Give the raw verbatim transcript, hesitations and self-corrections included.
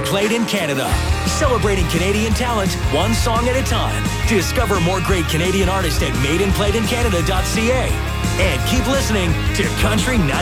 Played in Canada. Celebrating Canadian talent, one song at a time. Discover more great Canadian artists at made and played in canada dot c a. And keep listening to Country ninety.